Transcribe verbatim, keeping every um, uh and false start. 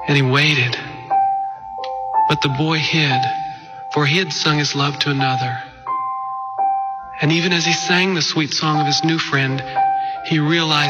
and he waited. But the boy hid, for he had sung his love to another. And even as he sang the sweet song of his new friend, he realized